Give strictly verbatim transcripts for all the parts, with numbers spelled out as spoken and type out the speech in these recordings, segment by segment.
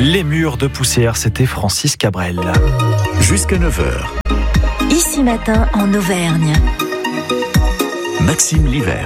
Les murs de poussière, c'était Francis Cabrel. Jusqu'à neuf heures. Ici matin en Auvergne. Maxime Livert.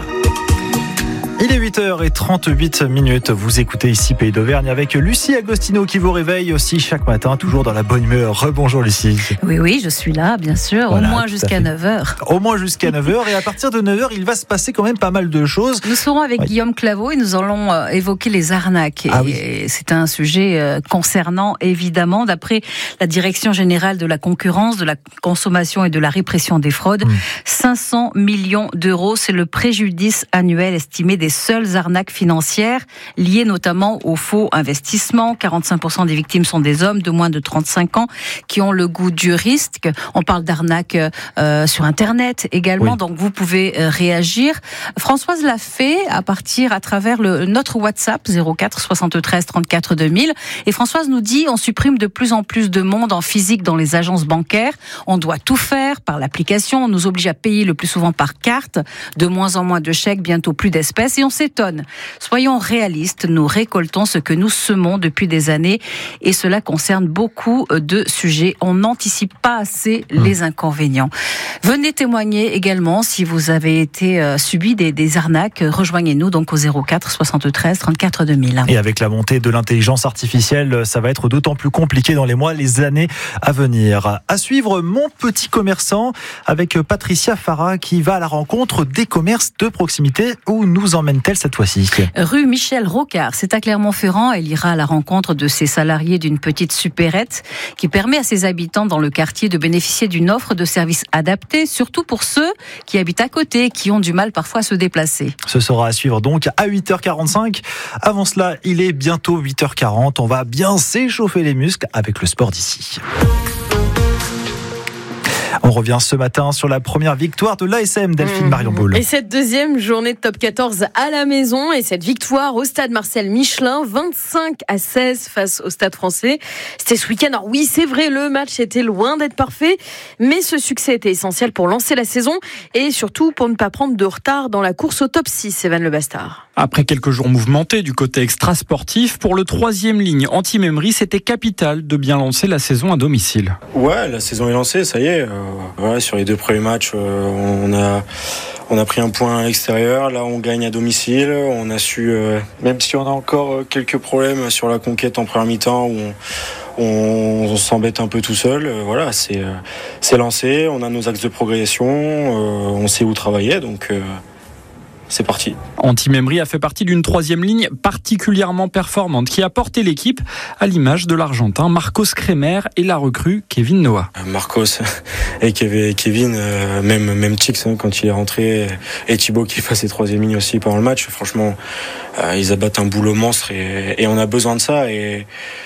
Il est huit heures trente-huit minutes. Vous écoutez ici Pays d'Auvergne avec Lucie Agostino qui vous réveille aussi chaque matin, toujours dans la bonne humeur. Rebonjour Lucie. Oui, oui, je suis là, bien sûr, Voilà, au moins jusqu'à neuf heures. Au moins jusqu'à neuf heures. Et à partir de neuf heures, il va se passer quand même pas mal de choses. Nous serons avec oui. Guillaume Claveau et nous allons euh, évoquer les arnaques. Ah et oui. C'est un sujet euh, concernant, évidemment, d'après la Direction générale de la concurrence, de la consommation et de la répression des fraudes, mmh. cinq cents millions d'euros. C'est le préjudice annuel estimé des seules arnaques financières liées notamment aux faux investissements. quarante-cinq pour cent des victimes sont des hommes de moins de trente-cinq ans qui ont le goût du risque. On parle d'arnaques euh, sur Internet également, oui. donc vous pouvez euh, réagir. Françoise l'a fait à partir, à travers le, notre WhatsApp zéro quatre soixante-treize trente-quatre deux mille. Et Françoise nous dit, on supprime de plus en plus de monde en physique dans les agences bancaires. On doit tout faire par l'application. On nous oblige à payer le plus souvent par carte. De moins en moins de chèques, bientôt plus d'espèces. Et on s'étonne. Soyons réalistes, nous récoltons ce que nous semons depuis des années et cela concerne beaucoup de sujets. On n'anticipe pas assez les inconvénients. Venez témoigner également si vous avez été euh, subi des, des arnaques. Rejoignez-nous donc au zéro quatre soixante-treize trente-quatre deux mille. Et avec la montée de l'intelligence artificielle, ça va être d'autant plus compliqué dans les mois, les années à venir. À suivre, Mon Petit Commerçant avec Patricia Farah qui va à la rencontre des commerces de proximité. Où nous emmène-t-elle cette fois-ci ? Rue Michel Rocard, c'est à Clermont-Ferrand. Elle ira à la rencontre de ses salariés d'une petite supérette qui permet à ses habitants dans le quartier de bénéficier d'une offre de services adaptés, surtout pour ceux qui habitent à côté, qui ont du mal parfois à se déplacer. Ce sera à suivre donc à huit heures quarante-cinq. Avant cela, il est bientôt huit heures quarante. On va bien s'échauffer les muscles avec le sport d'ici. On revient ce matin sur la première victoire de l'A S M, Delphine mmh. Marion Boule. Et cette deuxième journée de top quatorze à la maison et cette victoire au stade Marcel Michelin, vingt-cinq à seize face au stade français. C'était ce week-end. Alors oui, c'est vrai, le match était loin d'être parfait, mais ce succès était essentiel pour lancer la saison et surtout pour ne pas prendre de retard dans la course au top six, Evan Le Bastard. Après quelques jours mouvementés du côté extra-sportif, pour le troisième ligne anti-Memri, c'était capital de bien lancer la saison à domicile. Ouais, la saison est lancée, ça y est. Euh, ouais, sur les deux premiers matchs, euh, on a on a pris un point à l'extérieur. Là, on gagne à domicile. On a su, euh, même si on a encore quelques problèmes sur la conquête en première mi-temps, où on, on, on s'embête un peu tout seul. Euh, voilà, c'est euh, c'est lancé. On a nos axes de progression. Euh, on sait où travailler, donc. Euh, C'est parti. Anti-Memri a fait partie d'une troisième ligne particulièrement performante qui a porté l'équipe à l'image de l'Argentin Marcos Kremer et la recrue Kevin Noah. Marcos et Kevin, même, même Chix hein, quand il est rentré, et Thibaut qui fait ses troisième lignes aussi pendant le match. Franchement, euh, ils abattent un boulot monstre et, et on a besoin de ça. Et,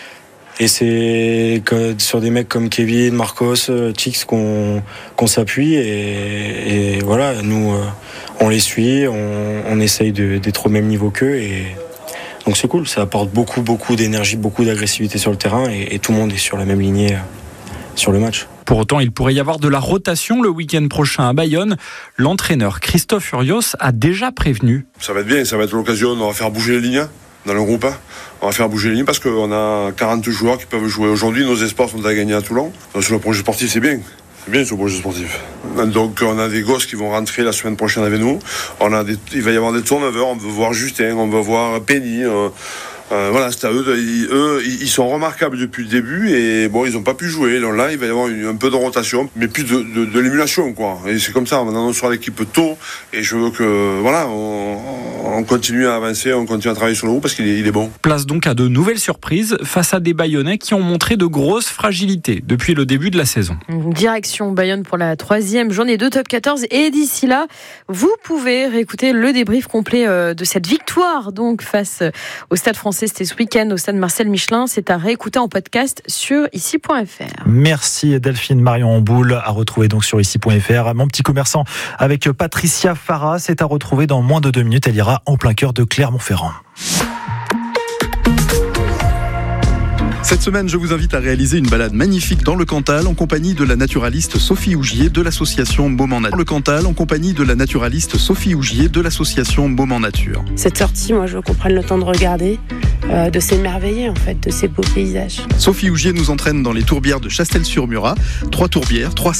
et c'est sur des mecs comme Kevin, Marcos, Chix qu'on, qu'on s'appuie. Et, et voilà, nous... Euh, on les suit, on, on essaye de, d'être au même niveau qu'eux et donc c'est cool, ça apporte beaucoup beaucoup d'énergie, beaucoup d'agressivité sur le terrain et, et tout le monde est sur la même lignée sur le match. Pour autant, il pourrait y avoir de la rotation le week-end prochain à Bayonne. L'entraîneur Christophe Furios a déjà prévenu. Ça va être bien, ça va être l'occasion, on va faire bouger les lignes dans le groupe. On va faire bouger les lignes parce qu'on a quarante joueurs qui peuvent jouer aujourd'hui. Nos espoirs sont à gagner à Toulon. Donc sur le projet sportif, c'est bien. C'est bien ce projet sportif. Donc on a des gosses qui vont rentrer la semaine prochaine avec nous. On a des, il va y avoir des turnovers. On veut voir Justin, on veut voir Penny. Euh, euh, voilà, c'est à eux. Ils, eux, ils sont remarquables depuis le début et bon, ils n'ont pas pu jouer. Donc là, il va y avoir une, un peu de rotation, mais plus de, de, de l'émulation, quoi. Et c'est comme ça. On annoncera l'équipe tôt et je veux que voilà, on, on continue à avancer, on continue à travailler sur le groupe parce qu'il est, il est bon. Place donc à de nouvelles surprises face à des Bayonnais qui ont montré de grosses fragilités depuis le début de la saison. Direction Bayonne pour la troisième journée de top quatorze et d'ici là, vous pouvez réécouter le débrief complet de cette victoire donc face au Stade Français. C'était ce week-end au Stade Marcel Michelin. C'est à réécouter en podcast sur ici point f r. Merci Delphine Marion Boule, à retrouver donc sur ici point f r. Mon Petit Commerçant avec Patricia Farah, c'est à retrouver dans moins de deux minutes. Elle ira en plein cœur de Clermont-Ferrand. Cette semaine, je vous invite à réaliser une balade magnifique dans le Cantal en compagnie de la naturaliste Sophie Ougier de l'association Moment Nature. Le Cantal en compagnie de la naturaliste Sophie Ougier de l'association Moment Nature. Cette sortie, moi, je veux qu'on prenne le temps de regarder, euh, de s'émerveiller en fait de ces beaux paysages. Sophie Ougier nous entraîne dans les tourbières de Chastel-sur-Murat. Trois tourbières, trois